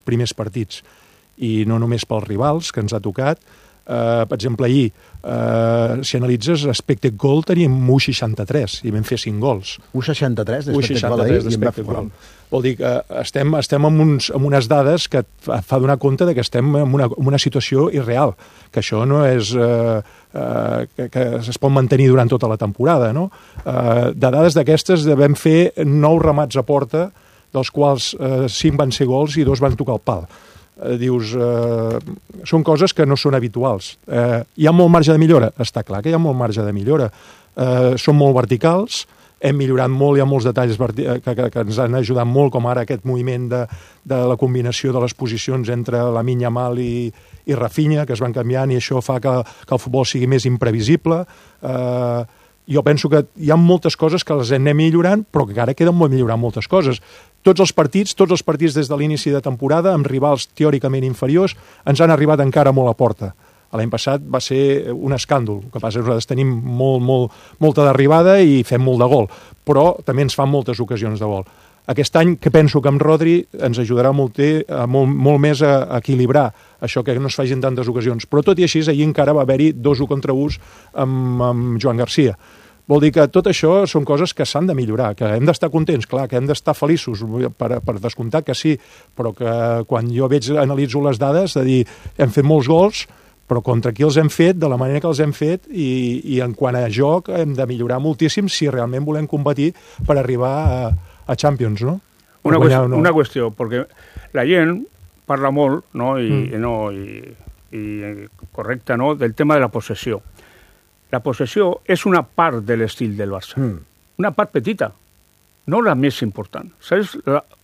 primers partits, i no només pels rivals que ens ha tocat. Per exemple, ahir, si analitzes, expected goal teníem 1,63 i vam fer 5 gols. 1,63 d'expected goal ahir i en va fer 4. Vol dir que estem amb unes dades que et fa donar compte de que estem en una situació irreal, que això no és que es pot mantenir durant tota la temporada, no? De dades d'aquestes vam fer 9 remats a porta, dels quals 5 van ser gols i 2 van tocar el pal. Dius, són coses que no són habituals. Hi ha molt marge de millora? Està clar que hi ha molt marge de millora. Són molt verticals, hem millorat molt, hi ha molts detalls que ens han ajudat molt, com ara aquest moviment de la combinació de les posicions entre Lamine Yamal i Rafinha, que es van canviant, i això fa que el futbol sigui més imprevisible. Jo penso que hi ha moltes coses que les anem millorant, però que encara queden molt millorar moltes coses. Tots els partits des de l'inici de temporada, amb rivals teòricament inferiors, ens han arribat encara molt a porta. L'any passat va ser un escàndol. El que passa és que nosaltres tenim molta d'arribada i fem molt de gol, però també ens fan moltes ocasions de gol. Aquest any, que penso que amb Rodri ens ajudarà molt més a equilibrar això, que no es facin tantes ocasions. Però tot i així, ahir encara va haver-hi 2 contra 1 amb Joan Garcia. Vol dir que tot això són coses que s'han de millorar, que hem d'estar contents, clar, que hem d'estar feliços, per descomptar que sí, però que quan jo analitzo les dades, de dir, hem fet molts gols, però contra qui els hem fet, de la manera que els hem fet, i en quant a joc hem de millorar moltíssim si realment volem competir per arribar a Champions, no? Una qüestió, perquè la gent parla molt, no? I correcte, no? Del tema de la possessió. La possessió és una part de l'estil del Barça. Una part petita, no la més important. Saps?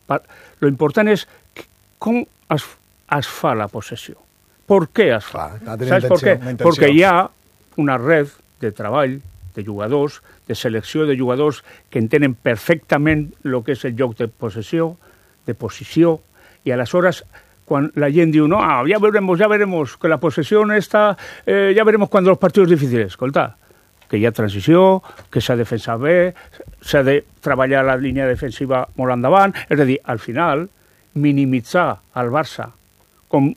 Lo important és com es fa la possessió. Per què es fa? Saps per què? Perquè hi ha una red de treball de jugadors, de selecció de jugadors que entenen perfectament el que és el joc de possessió, de posició, i aleshores quan la gent diu, no, ya veremos, que la posesión está, ya veremos cuando los partidos difíciles. Escolta, que hi ha transició, que s'ha defensat bé, s'ha de treballar la línia defensiva molt endavant, és a dir, al final, minimitzar el Barça com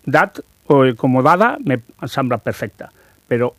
dada em sembla perfecta, però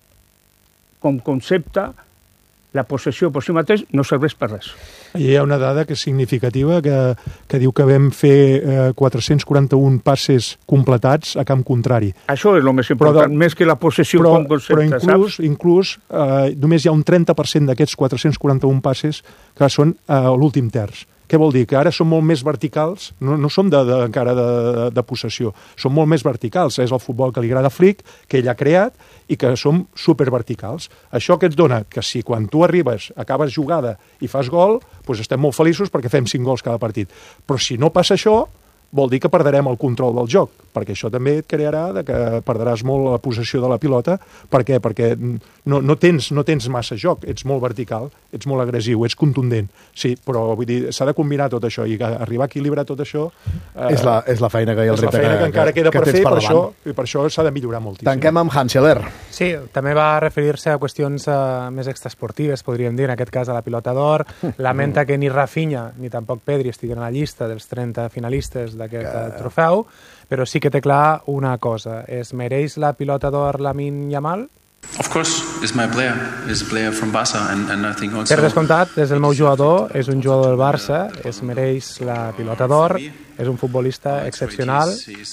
com concepte, la possessió per si mateix no serveix per res. Hi ha una dada que és significativa que diu que vam fer 441 passes completats a camp contrari. Això és el més important, més que la possessió com concepte, però inclús només hi ha un 30% d'aquests 441 passes que són a l'últim terç. Què vol dir? Que ara som molt més verticals, no som encara de possessió, som molt més verticals. És el futbol que li agrada a Flick, que ell ha creat, i que som superverticals. Això que et dona que si quan tu arribes, acabes jugada i fas gol, doncs estem molt feliços perquè fem 5 gols cada partit. Però si no passa això, vol dir que perdrem el control del joc, perquè això també et crearà que perdràs molt la possessió de la pilota. Per què? Perquè no tens massa joc, ets molt vertical, ets molt agressiu, ets contundent. Sí, però vull dir, s'ha de combinar tot això, i arribar a equilibrar tot això... És la feina que hi ha, el repte que encara queda per fer, i per això s'ha de millorar moltíssim. Tanquem amb Hanseler. Sí, també va referir-se a qüestions més extraesportives, podríem dir, en aquest cas a la pilota d'or. Lamenta que ni Rafinha ni tampoc Pedri estiguin a la llista dels 30 finalistes d'aquest trofeu, però sí que té clar una cosa. Es mereix la pilota d'or Lamine Yamal? Of course, it's my player. He's a player from Barça, and I think also... Per descomptat, és el meu jugador, és un jugador del Barça, es mereix la pilota d'or, és un futbolista excepcional,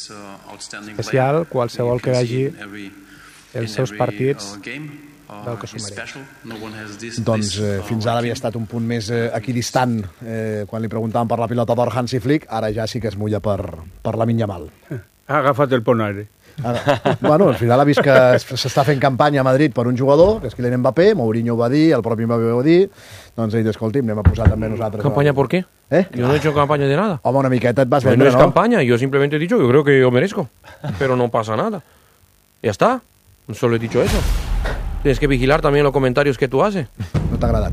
especial, qualsevol que vegi els seus partits del que s'ho mereix. Doncs fins ara havia estat un punt més equidistant quan li preguntàvem per la pilota d'or Hansi Flick, ara ja sí que es mulla per Lamine Yamal. Ha agafat el pon aire. Bueno, al final ha vist que s'està fent campanya a Madrid per un jugador, que és Kylian Mbappé, Mourinho ho va dir, el propi Mbappé ho va dir, doncs ell diu, escolti'm, anem a posar també nosaltres... ¿Campaña por qué? Yo no he hecho campaña de nada. Home, una miqueta et vas vendre, ¿no? No es campaña, yo simplemente he dicho, yo creo que yo merezco, pero no pasa nada. Ya está, solo he dicho eso. Tienes que vigilar también los comentarios que tú haces. No t'ha agradat?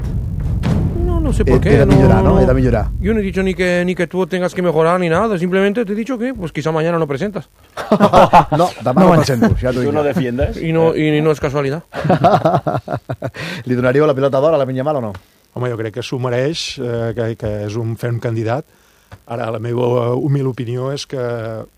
No sé por qué. He de millorar, ¿no? He de millorar. Yo no he dicho ni que tú tengas que mejorar ni nada, simplemente te he dicho que pues quizá mañana no presentas. No, demà no presento, ja t'ho dic. Tu no defiendes? Y no es casualidad. Li donaríeu la pilota d'or a Lamine Yamal o no? Home, jo crec que s'ho mereix, que és un ferm candidat. Ara, la meva humil opinió és que